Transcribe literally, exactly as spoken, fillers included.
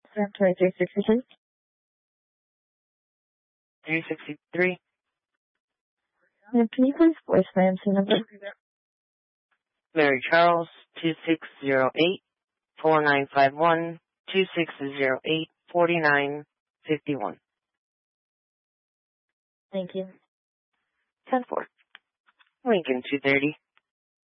twenty-three sixty-six. three sixty-three. And can you please voice my M C number? Mary Charles, two six zero eight, four nine five one, two six zero eight, four nine five one. Thank you. ten four. Lincoln two thirty.